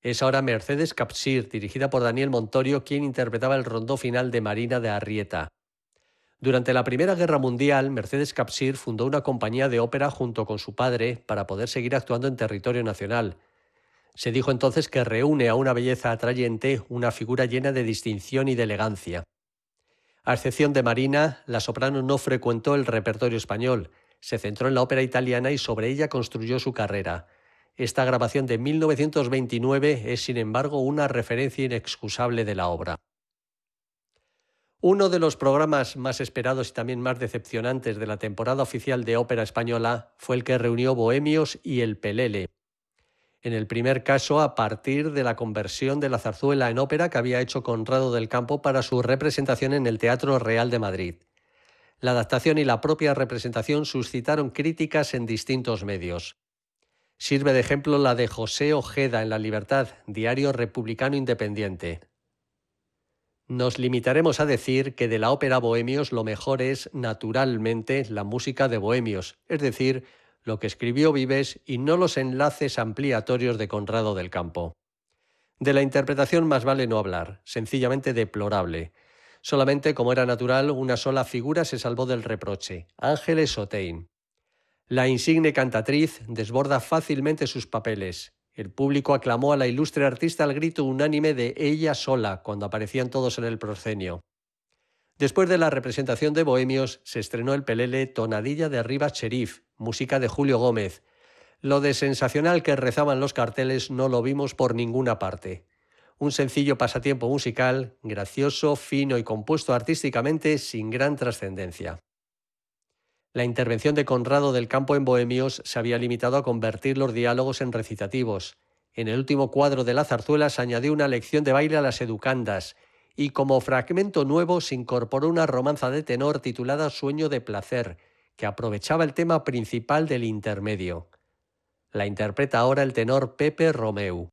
Es ahora Mercedes Capsir, dirigida por Daniel Montorio, quien interpretaba el rondó final de Marina de Arrieta. Durante la Primera Guerra Mundial, Mercedes Capsir fundó una compañía de ópera junto con su padre para poder seguir actuando en territorio nacional. Se dijo entonces que reúne a una belleza atrayente una figura llena de distinción y de elegancia. A excepción de Marina, la soprano no frecuentó el repertorio español, se centró en la ópera italiana y sobre ella construyó su carrera. Esta grabación de 1929 es, sin embargo, una referencia inexcusable de la obra. Uno de los programas más esperados y también más decepcionantes de la temporada oficial de ópera española fue el que reunió Bohemios y El Pelele. En el primer caso, a partir de la conversión de la zarzuela en ópera que había hecho Conrado del Campo para su representación en el Teatro Real de Madrid. La adaptación y la propia representación suscitaron críticas en distintos medios. Sirve de ejemplo la de José Ojeda en La Libertad, diario republicano independiente. Nos limitaremos a decir que de la ópera Bohemios lo mejor es, naturalmente, la música de Bohemios, es decir, lo que escribió Vives y no los enlaces ampliatorios de Conrado del Campo. De la interpretación más vale no hablar, sencillamente deplorable. Solamente, como era natural, una sola figura se salvó del reproche, Ángeles Otein. La insigne cantatriz desborda fácilmente sus papeles. El público aclamó a la ilustre artista al grito unánime de ella sola cuando aparecían todos en el proscenio. Después de la representación de Bohemios, se estrenó el Pelele Tonadilla de Rivas Cherif, música de Julio Gómez. Lo de sensacional que rezaban los carteles no lo vimos por ninguna parte. Un sencillo pasatiempo musical, gracioso, fino y compuesto artísticamente, sin gran trascendencia. La intervención de Conrado del Campo en Bohemios se había limitado a convertir los diálogos en recitativos. En el último cuadro de la zarzuela se añadió una lección de baile a las educandas, y como fragmento nuevo se incorporó una romanza de tenor titulada Sueño de placer, que aprovechaba el tema principal del intermedio. La interpreta ahora el tenor Pepe Romeu.